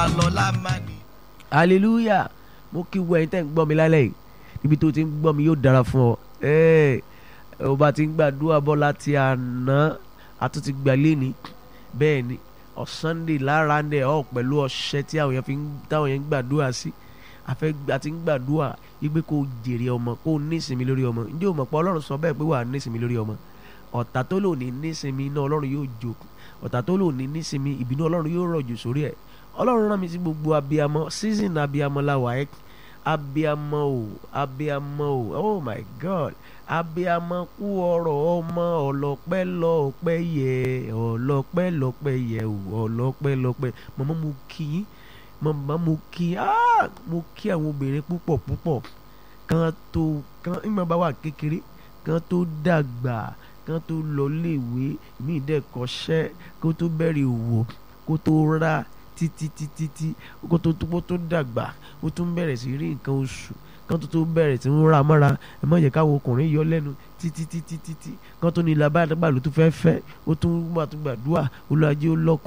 lọ́lá máa ní. hallelujah. Mo kí wọ ẹ̀yin tẹ́ ń gbọ́ mi lálẹ́ yìí níbi tó ti ń gbọ́ mi yóò dára fún ọ. Ó bá ti ń gbàdúrà bọ́ láti àná àtúntì gbà lẹ́ni bẹ́ẹ̀ ni Sunday lára ń dẹ̀ ọ́ pẹ̀lú ọṣẹ tí àwọn yẹn ń gbàdúrà sí àti ń gbàdúrà wípé kó jèrè ọmọ kó nísinmi lórí ọmọ. Ǹjẹ́ o mọ̀ pé Ọlọ́run sọ bẹ́ẹ̀ pé wà á nísinmi lórí ọmọ? Ọ̀tá tó lò ní nísinmi iná Ọlọ́run yóò jó, ọ̀tá tó lò ní nísinmi ìbínú Ọlọ́run yóò rọ̀jò sórí ẹ̀. Ọlọ́run rán mi sí gbogbo abiyamọ, season abiyamọ la wà ẹ́, abiyamọ o, oh my God, abiyamọ kú ọ̀rọ̀ ọmọ ọlọ́pẹ́ lọ́pẹ́ yẹ o, ọlọ́pẹ́. Màmá mo kí mo kí àwọn obìnrin púpọ̀ kan ìgbà bá wà kékeré kan tó dàgbà kan tó lọ léèwé mí dẹ́kọ̀ọ́ṣẹ́ kó tó bẹ̀rẹ̀ òwò kó tó rà títí kó tó dàgbà ó tún bẹ̀rẹ̀ sí rí nǹkan oṣù kan tó bẹ̀rẹ̀ tí ń ra mọ́ra ẹ má jẹ́ káwọn ọkùnrin yọ lẹ́nu títí kan tó ní labádàgbà ló tún fẹ́ ó tún gbàdúrà olùwàjẹ́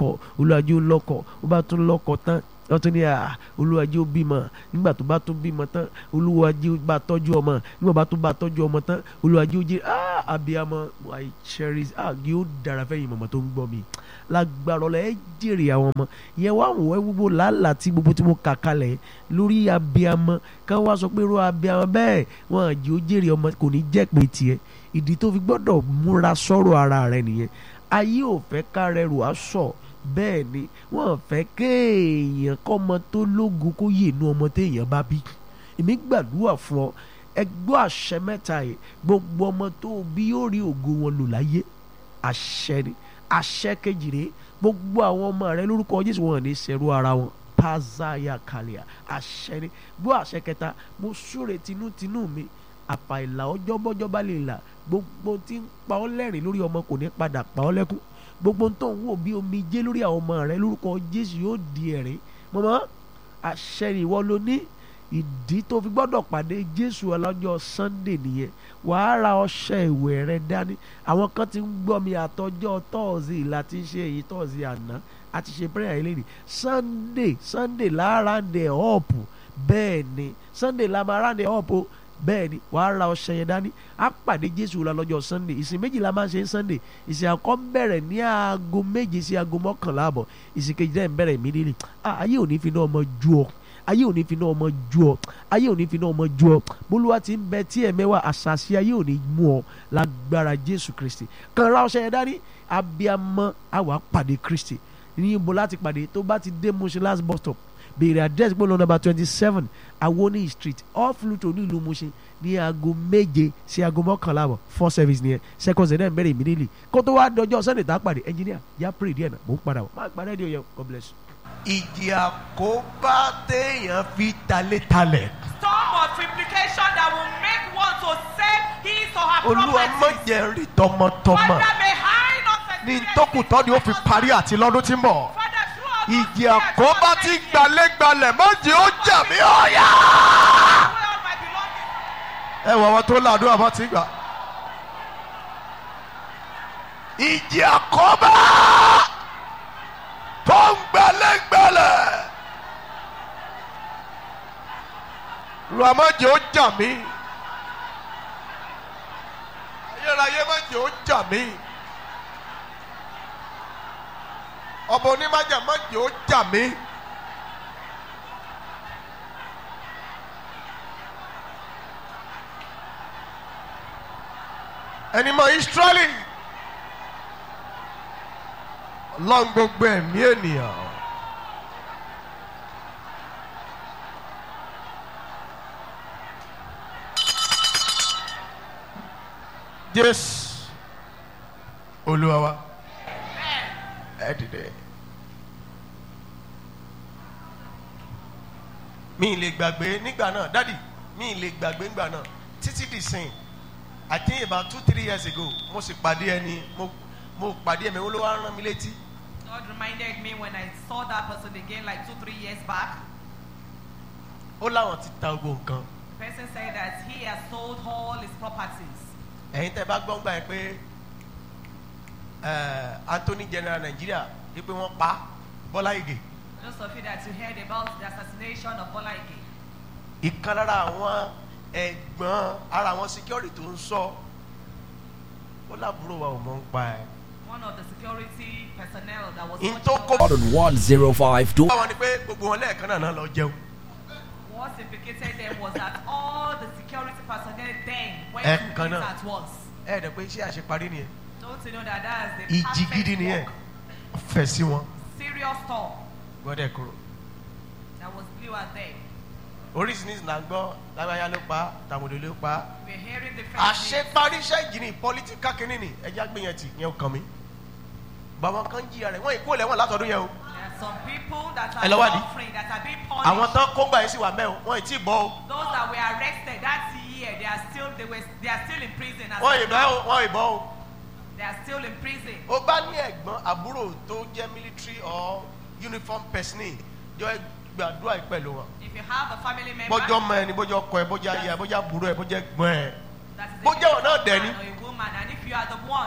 ó lọ́kọ ó bá tún lọ́kọ tán wọ́n tún ní olùwàjẹ́ ó bímọ nígbà tó bá tún bímọ tán olùwàjẹ́ ó bá tọ́jú ọmọ nígbà bá tún bá tọ́jú ọmọ tán olùwàjẹ́ ó jẹ́ abiyamọ I cherish yóò dára fẹ́yìn mọ̀mọ́ tó ń gbọ́ mi lágbára ọlọ ẹ jèrè àwọn ọmọ yẹn wá wọ ẹ gbogbo làálàá tí gbogbo tí mo kà kalẹ̀ lórí abiyamọ kan wá sọ pé ro abiyamọ bẹ́ẹ̀ wọn àjẹ́ ó jèrè ọmọ kò ní jẹ́ pé tiẹ̀ ìdí tó fi gbọ́dọ̀ múra sọ̀rọ̀ ara rẹ nìyẹn. Ayé ò fẹ́ ká rẹrù aṣọ bẹ́ẹ̀ ni wọ́n fẹ́ kéèyàn kọ́mọ tó lógun kó yè inú ọmọ téèyàn bá bí. Èmi gbàdúrà fún ọ ẹgbọ́ àṣẹ mẹ́ta yìí gbogbo ọmọ tó bí yóò rí ògo wọn lò láyé àṣẹ ni. Àṣẹ kejì rèé gbogbo àwọn ọmọ rẹ lórúkọ Jésù wọn ní ṣẹrú ara wọn pazaya kalia àṣẹ ni. Gbọ́ àṣẹ kẹta mo súre tinútinú mi àfàìlà ọjọ́ bọ́jọ́ bá lè là gbogbo tí ń pa ọ́ lẹ́rìn lórí ọmọ kò ní padà pa ọ́ lẹ́kún gbogbo tó ń wò bí omijé lórí àwọn ọmọ rẹ lórúkọ Jésù yóò di ẹ̀rín. Màmá àṣẹ ìwọ ló ní ìdí tó fi gbọ́dọ̀ pàdé Jésù ọlọ́jọ́ Sunday nìyẹn. Wàá ra ọṣẹ ìwẹ̀ rẹ dání. Àwọn kan ti ń gbọ́ mi àtọjọ́ Thursday láti ṣe èyí Thursday àná àti ṣe prayer eléyìí Sunday lára ń dẹ̀ ọ̀pù bẹ́ẹ̀ ni Sunday la máa rà ń dẹ̀ ọ̀pù bẹ́ẹ̀ ni wàá ra ọṣẹ yẹn dání. Á pàdé Jésù lọ́jọ́ Sunday. Ìsìn méjì la máa ń ṣe ń Sunday. Ìsìn àkọ́ ń bẹ̀rẹ̀ ní aago 7 sí aago 11 àbọ̀. Ìsìn kejì dẹ́ ń bẹ̀rẹ̀ immediately. Ayé ò ní fi náà ọmọ ju ọ. Ayé ò ní fi náà ọmọ ju ọ. Bólúwa ti ń bẹ tí ẹ̀mẹ́wàá àṣàṣì ayé ò ní mú ọ lágbára Jésù Kristi. Kàn ra ọṣẹ yẹn dání. Abiyamọ àwa pàdé Kristi. Ní ibo láti pàdé tó bá ti dé Mushin last bus stop. Béèrè àdírẹ́sì pé number 27 Awoni Street off Luto ní ìlú Mushin ní aago 7 sí aago 11 àbọ̀ 4 service nìyẹn. Second ṣẹ̀dá ń bẹ̀rẹ̀ immediately. Kó tó wá dọjọ́ Sunday tá a pàdé engineer yá pray díẹ̀ náà mò ń padà wọ̀. Má gba rédíò yẹn God bless you. Ìjì àkóbá téèyàn fi talẹ̀. Storm of implication that will make one to save his or her Olúwa má property. jẹ́ rí tọmọtọmọ. Father, may I not Ní experience tókùtọ́ ni ó fi parí àti lọ́dún tí ń bọ̀. Father, throughout Ìjì àkóbá tí gbalẹ́gbalẹ̀ má jẹ́ ó jà mí ọ̀yà. all my belongings. Ẹ wọ àwọn tó ládùúgbò àbọ̀ tí gbà. Ìjì àkóbá tó ń gbalẹ́gbalẹ̀. Olúwa má jẹ́ ó jà mí. Ayérayé má jẹ́ ó jà mí. Ọba onímájà má jẹ́ ó jà mí. Ẹni mọ Ísírẹ́lì lọ́n gbogbo ẹ̀mí ènìyàn. Jésù Olúwa wa ẹ dìde. Mi lè gbàgbé nígbà náà dádì mi lè gbàgbé nígbà náà títí di sìn I think about 2-3 years ago mo sì pàdé ẹni mo pàdé ẹ̀mí olówó á rán mi létí. God reminded me when I saw that person again like 2-3 years back. Ó láwọn ti ta gbogbo nǹkan. The person said that he has sold all his properties. Ẹ̀yin tẹ́ bá gbọ́ gbà yẹn pé Anthony General Nigeria wípé wọ́n pa Bọ́lá Ìgè. Those of you that you heard about the assassination of Bola Ige. ìkan lára àwọn ẹ̀gbọ́n ara àwọn security tó ń sọ ó lábúrò wa ò mọ̀ ń pa ẹ̀. One of the security personnel that was in watching tó kó over on 105. báwọn ni pé gbogbo wọn lẹ́ẹ̀kan náà lọ jẹun. what implicated them was that all the security personnel then went Eh, to eat Kana. at once. ẹ dẹ̀ pé iṣẹ́ àṣeparí nìyẹn Don't you know that that's the ìjì gidi nìyẹn fẹ̀ sí wọn serious storm gbọ́dẹ̀ kúrò. that was blew out there. oríṣiríṣi là ń gbọ́ lágbáyà ló pa tàmùdò ló pa. We're hearing different things. àṣeparí iṣẹ́ ìjì ní pọ́lítíkà kínní ni ẹja gbìyànjú yẹn ò kàn mí. bàbá kan jìyà rẹ̀ wọ́n ìkó lẹ́wọ̀n látọdún yẹn o. There are some people that Ẹ lọ are wádìí. suffering, that are being punished. àwọn tán kó gbà yín sí wà mẹ́ o wọ́n ì tí ì bọ́ o. Those that were arrested that year, they are still in prison. As wọ́n of ì bọ́ now. o wọ́n ì bọ́ o. They are still in prison. ó bá ní ẹ̀gbọ́n àbúrò tó jẹ́ military or uniform person ní jọ gbàdúrà ẹ̀ pẹ̀lú wọn. If you have a family member bọ́jọ́ mọ ẹni bọ́jọ́ ọkọ ẹ bọ́jọ́ ayé ẹ bọ́jọ́ àbúrò ẹ bọ́jọ́ ẹ̀gbọ́n ẹ. that is bó a jẹ́ wọn náà dẹ̀ man ni. or a woman, and if you are the one,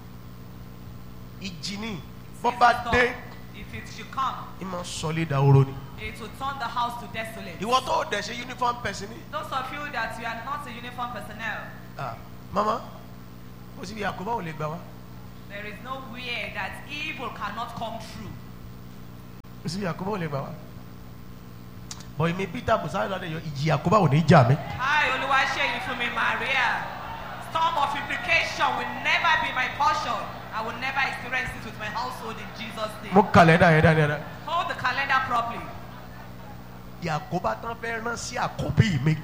ìjì ni seize bọ́ the bá storm. dé If it should come, ìmọ̀ sọlé dahoro ni. it will turn the house to desolate. ìwọ tó dẹ̀ ṣe uniform person ní. Those of you that you are not a uniform personnel, mama ó sì bí àkóbá ò lè gbà wá. there is nowhere that evil cannot come true. ó sì bí àkóbá ò lè gbà wá. bọ̀ èmi peter busari lọ́dẹ yọ ìjì àkóbá ò ní jà mí. Hi, Oluwaseyi Fumi Maria. Storm of implication will never be my portion. I will never experience it with my household in Jesus' name. mo kàlẹ́ndà yẹn dáadáa. Hold the calendar properly. àkóbá tán fẹ́ rán sí àkọ́bí mi.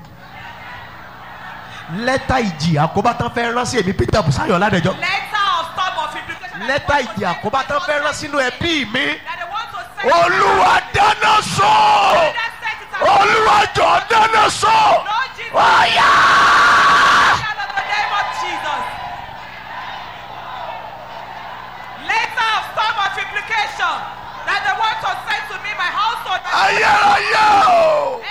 lẹ́tà ìjì àkóbá tán fẹ́ rán sí èmi peter busari ọ̀làdẹ̀jọ́. Letter of storm of implication. lẹ́tà ìjì àkóbá tán fẹ́ rán sínú ẹbí mi. That they want to send. olúwa dáná sọ. olúwa jọ dáná sọ. Lord Jesus. wáyà. In the name of Jesus. Letter of storm of implication. That they want to send to me, my household. ayérayé o.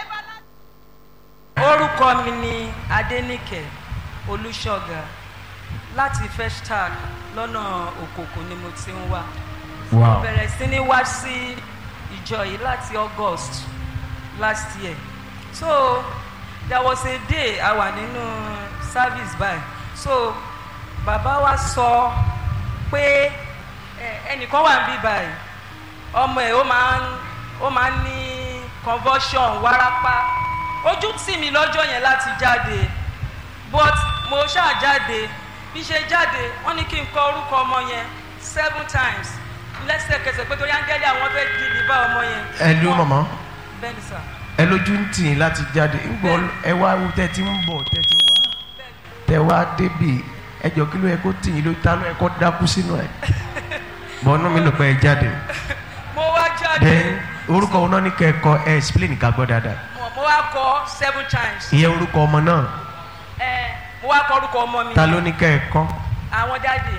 Orúkọ mi ni Adéníkẹ̀ Olúṣọ̀gà láti Festac lọ́nà Òkòkò ni mo ti ń wá. Mo bẹ̀rẹ̀ sí ní wá sí ìjọ yìí láti August last year. So there was a day a wà nínú service báyìí. So bàbá wa sọ pé ẹnìkan wà níbí báyìí. Ọmọ ẹ̀ ó máa ń ní convulsion wárápá. Ojú tì mí lọ́jọ́ yẹn láti jáde but mo ṣáà jáde bí ṣe jáde wọ́n ní kí n kọ orúkọ ọmọ yẹn 7 times lẹ́sẹ̀kẹsẹ̀ pé torí áńgẹ́lì àwọn fẹ́ di ìbá ọmọ yẹn. ẹ ló mọ̀mọ́ bẹ́ẹ̀ni sà. ẹ lójú ń tì í láti jáde ń gbọ́ ẹ wá tẹ́ ti ń bọ̀ tẹ́ wá débì ẹjọ́ kí ló yẹ kó tì í ló tánú ẹ kó dákú sínú ẹ bọ́nú mi ló pẹ́ ẹ jáde. mo wá jáde. then orúkọ wọn náà ní kẹ́kọ̀ọ́ ẹ explain ká gbọ́ dáadáa. mo wá kọ 7 times. ìyẹn orúkọ ọmọ náà. mo wá kọ orúkọ ọmọ mi. ta ló ní kẹ́kọ̀ọ́. àwọn dáàdì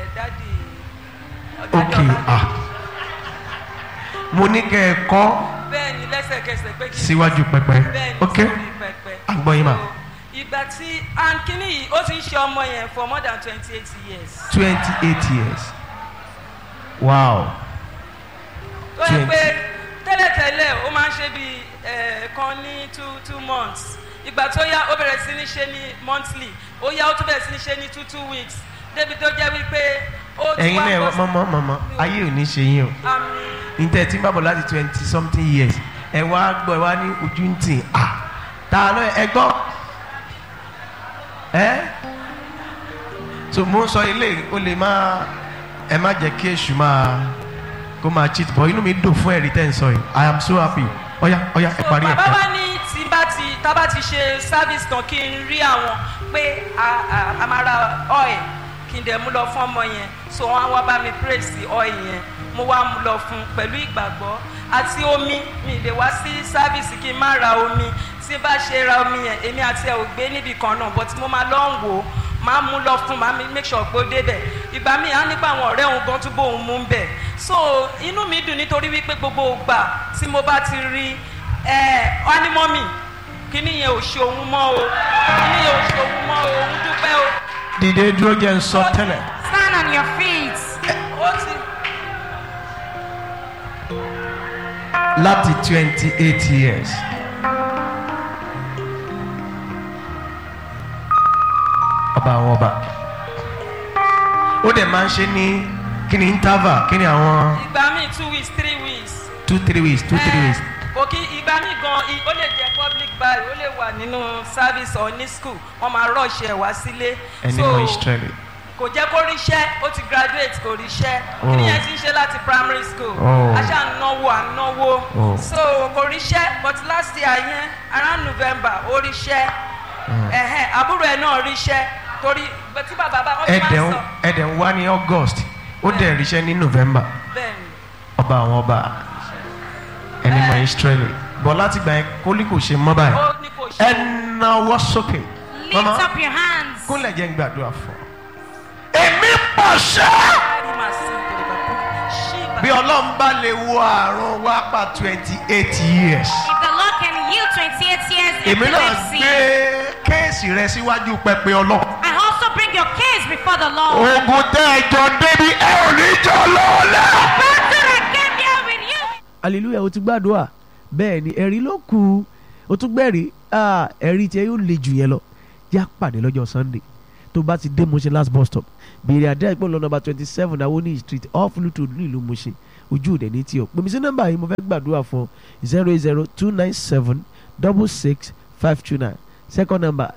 ok mo ní kẹ́kọ̀ọ́. bẹ́ẹ̀ni lẹ́sẹ̀kẹsẹ̀ pé kí n síwájú pẹpẹ. bẹ́ẹ̀ni ok sórí pẹpẹ. agbọ́n yín mà. ìgbà tí ankini yìí ó ti ń ṣe ọmọ yẹn for more than 28 years. 28 years wow. tó yẹ pé tẹ́lẹ̀tẹ́lẹ̀ ó máa ń ṣe bí kan ní 2 months ìgbà tó yá ó bẹ̀rẹ̀ sí ní ṣe ní monthly ó yá ó tún bẹ̀rẹ̀ sí ní ṣe ní 2 weeks débi tó jẹ́ wípé ó ti ẹ̀yin wá náà mọ̀mọ́ ayé ò ní ṣe yín o ní tẹ́ tí ń bàbọ̀ láti 20 something years ẹ wá gbọ́ ẹ wá ní ojú ń tì ta ló ẹ gbọ́ so mo ń sọ ilé o lè má ẹ má jẹ́ kí èṣù kó máa cheat bọ̀ inú mi dùn fún ẹ̀rí tẹ́ ń sọ yìí I am so happy ọ̀yá ẹ parí ẹ̀. bàbá wa ní tá bá ti ṣe service tán kí n rí àwọn pé a máa ra oil kí n dẹ̀ mú lọ fún ọmọ yẹn so wọ́n á wá bá mi praise oil yẹn mo wá mú lọ fún pẹ̀lú ìgbàgbọ́ àti omi mi lè wá sí service kí n má ra omi tí bá ṣe ra omi yẹn èmi àti ẹ̀ ò gbé níbì kan náà but mo máa lọ ń wò ó máa mú lọ fún máa make sure pé ó débẹ̀ ìgbà míì á nípa àwọn ọ̀rẹ́ òun gan túbọ̀ òun mú bẹ̀ so inú mi dùn nítorí wípé gbogbo ìgbà tí mo bá ti rí ọ́nímọ́mì kíní yẹn ò ṣe òun mọ́ o kíní yẹn ò ṣe òun mọ́ o òun dúpẹ́ o. dìde dúró jẹ́ ń sọ tẹ́lẹ̀. Stand on your feet. ó ti. láti 28 years. ọba àwọn ọba ó dẹ̀ máa ń ṣe ní kí ni interval kí ni àwọn ìgbà míì 2 weeks 3 weeks. 2-3 weeks 2-3 weeks. kò kí ìgbà míì gan ó lè jẹ́ public bar ó lè wà nínú service or ní school wọ́n máa rush ẹ̀ wá sílé. ẹni mọ Israeli. kò jẹ́ kó ríṣẹ́ ó ti graduate kò ríṣẹ́ kí ni yẹn ti ń ṣe láti primary school aṣá ànáwó so kò ríṣẹ́ but last year yẹn around November ó ríṣẹ́ àbúrò ẹ̀ náà ríṣẹ́ torí tí bàbá bá wọ́n ti máa sọ. ẹ̀dẹ̀ ń wá ní August ó dẹ̀ ríṣẹ́ ní November. bẹ́ẹ̀ni. ọba àwọn ọba ẹni mọ Israeli bọ̀ láti gbà yẹn kólí kò ṣe mọ́ báyìí ẹ náwó sókè. Lift up your hands. kúnlẹ̀ jẹ́ ń gbàdúrà fún ọ. èmi pàṣẹ. bí Ọlọ́run bá lè wo àrùn wá pa 28 years. If the Lord can heal 28 years èmi náà epilepsy, gbé kéèsì rẹ síwájú pẹpẹ Ọlọ́run. I also bring your case before the Lord. ogun tẹ́ ẹjọ́ débi ẹ ò ní jọ lọ́ọ̀lẹ́. Battle that came here with you. hallelujah o ti gbàdúrà bẹ́ẹ̀ ni ẹ̀rí ló kù o tún gbẹ̀rí ẹ̀rí tiẹ̀ yóò le jù yẹn lọ yá pàdé lọ́jọ́ Sunday tó bá ti dé Mushin last bus stop béèrè àdé ìpò lọ nọ́mbà 27 Awoni street off Lutu ní ìlú Mushin ojú òde ní tí o pèmí sí nọ́mbà yìí mo fẹ́ gbàdúrà fún 08029766529 second number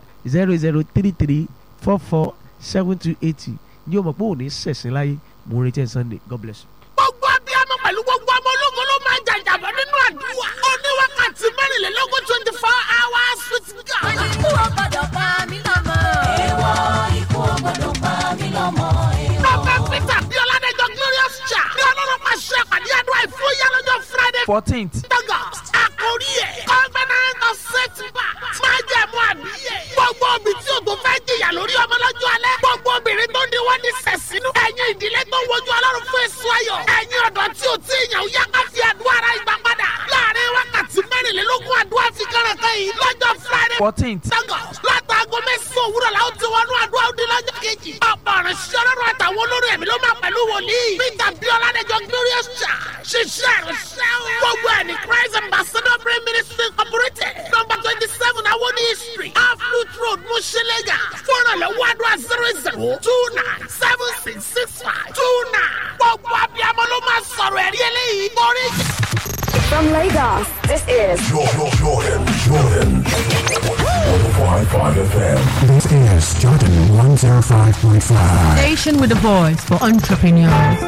08033447280 ní o mọ̀ pé òní sẹ̀sìn láyé mo ń retí ẹ̀ Sunday God bless you. gbogbo abiyamọ pẹ̀lú gbogbo ọmọ ológun ló máa ń jàjàbọ̀ nínú àdúrà. oníwákàtí mẹ́rìnlélógún 24 hours with God. ikú ò gbọdọ̀ pa mí lọ́mọ. èèwọ̀ ikú ò gbọdọ̀ pa mí lọ́mọ. Prophet Peter Bíọ́ládẹ́jọ́ Glorious Church ní Ọlọ́run máa ṣe àpàdé àdúrà ìfúyà lọ́jọ́ Friday 14th August. àkórí ẹ̀ Covenant of Setback máa jẹ́ mú àbíyẹ̀. gbogbo obì tí o tó fẹ́ jìyà lórí ọmọ lọ́jọ́ alẹ́. gbogbo obìnrin tó ń di wọ́n ní sẹ̀sínú. ẹ̀yin ìdílé tó ń wojú Ọlọ́run fún èso ayọ̀. ẹ̀yin ọ̀dọ́ tí o ti yàn ó yá ká fi àdúrà ara ìgbà padà. láàrin wákàtí mẹ́rìnlélógún àdúrà fi kẹ́rẹ̀kẹ́ yìí lọ́jọ́ Friday 14th August. látàgọ mẹ́sàn-án òwúrọ̀ làwọn ti wọnú àdúrà òdi lọ́jọ́ kejì. ọ̀pọ̀ ọ̀rọ̀ ṣiṣẹ́ Ọlọ́run àtàwọn olórí ẹ̀mí ló máa pẹ̀lú wòlíì. Peter Bíọ́ládẹ́jọ́ Glorious Church ṣiṣẹ́ ìrìnsẹ́ gbogbo ẹ̀ ní Christ Ambassador Brain Ministry Incorporated number 27 Awoni Street off Lutu Road Mushilega fúnra lọ́wọ́ àdúrà 0029766529. gbogbo abiyamọ ló máa sọ̀rọ̀ ẹ̀rí eléyìí torí. From Lagos, this is Jordan. 105.5 FM. This is Jordan 105.5. Station with a voice for entrepreneurs.